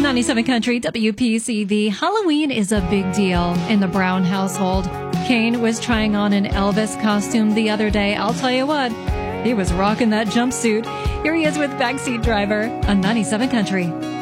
97 Country WPCV. Halloween is a big deal in the Brown household. Kane was trying on an Elvis costume the other day. I'll tell you what, he was rocking that jumpsuit. Here he is with Backseat Driver on 97 Country.